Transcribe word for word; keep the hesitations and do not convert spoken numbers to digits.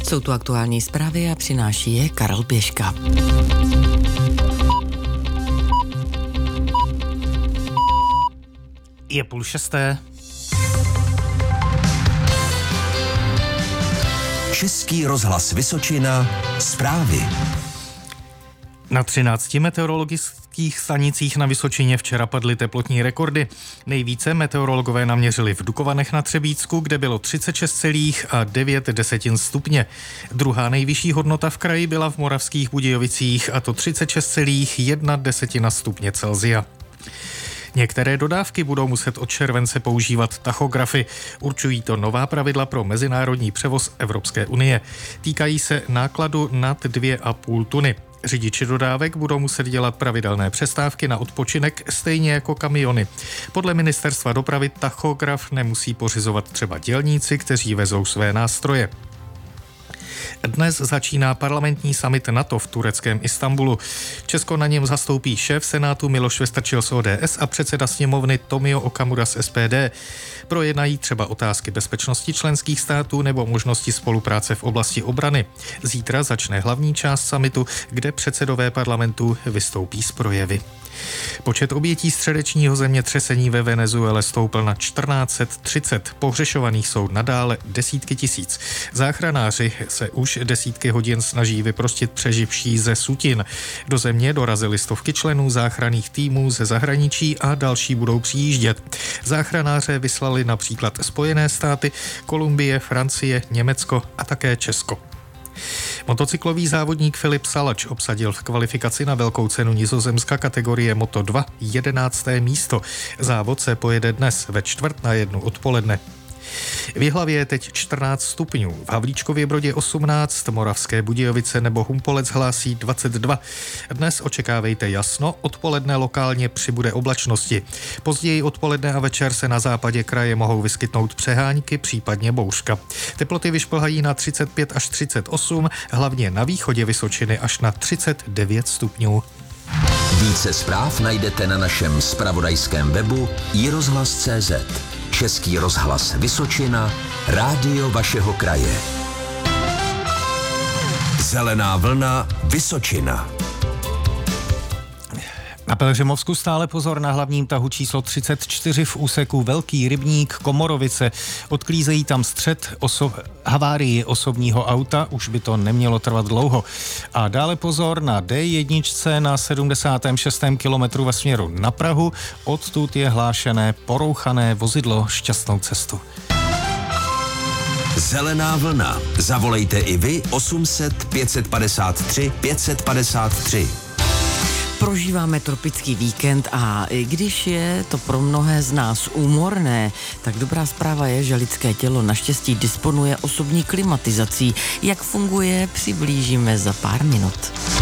Jsou tu aktuální zprávy a přináší je Karel Běžka. Je půl šesté. Český rozhlas Vysočina, zprávy. Na třinácti meteorologických stanicích na Vysočině včera padly teplotní rekordy. Nejvíce meteorologové naměřili v Dukovanech na Třebíčsku, kde bylo třicet šest celá devět desetin stupně. Druhá nejvyšší hodnota v kraji byla v Moravských Budějovicích, a to třicet šest celá jedna desetina stupně Celsia. Některé dodávky budou muset od července používat tachografy. Určují to nová pravidla pro mezinárodní převoz Evropské unie. Týkají se nákladu nad dvě a půl tuny. Řidiči dodávek budou muset dělat pravidelné přestávky na odpočinek, stejně jako kamiony. Podle ministerstva dopravy tachograf nemusí pořizovat třeba dělníci, kteří vezou své nástroje. Dnes začíná parlamentní summit NATO v tureckém Istanbulu. Česko na něm zastoupí šéf Senátu Miloš Vystrčil z O D S a předseda sněmovny Tomio Okamura z S P D. Projednají třeba otázky bezpečnosti členských států nebo možnosti spolupráce v oblasti obrany. Zítra začne hlavní část summitu, kde předsedové parlamentů vystoupí s projevy. Počet obětí středečního zemětřesení ve Venezuele stoupl na čtrnáct set třicet. Pohřešovaných jsou nadále desítky tisíc. Záchranáři se už desítky hodin snaží vyprostit přeživší ze sutin. Do země dorazily stovky členů záchranných týmů ze zahraničí a další budou přijíždět. Záchranáře vyslali například Spojené státy, Kolumbie, Francie, Německo a také Česko. Motocyklový závodník Filip Salač obsadil v kvalifikaci na velkou cenu Nizozemska kategorie Moto dva jedenácté místo. Závod se pojede dnes ve čtvrt na jednu odpoledne. V Jihlavě je teď čtrnáct stupňů, v Havlíčkově Brodě osmnáct, Moravské Budějovice nebo Humpolec hlásí dvacet dva. Dnes očekávejte jasno, odpoledne lokálně přibude oblačnosti. Později odpoledne a večer se na západě kraje mohou vyskytnout přehánky, případně bouřka. Teploty vyšplhají na třicet pět až třicet osm, hlavně na východě Vysočiny až na třicet devět stupňů. Více zpráv najdete na našem zpravodajském webu i rozhlas tečka cé zet. Český rozhlas Vysočina, rádio vašeho kraje. Zelená vlna Vysočina. Na Pelhřimovsku stále pozor na hlavním tahu číslo třicet čtyři v úseku Velký Rybník Komorovice. Odklízejí tam střed oso- havárii osobního auta, už by to nemělo trvat dlouho. A dále pozor na D jedna na sedmdesátém šestém kilometru ve směru na Prahu. Odtud je hlášené porouchané vozidlo šťastnou cestu. Zelená vlna. Zavolejte i vy osm set pět padesát tři pět padesát tři. Prožíváme tropický víkend a i když je to pro mnohé z nás úmorné, tak dobrá zpráva je, že lidské tělo naštěstí disponuje osobní klimatizací. Jak funguje, přiblížíme za pár minut.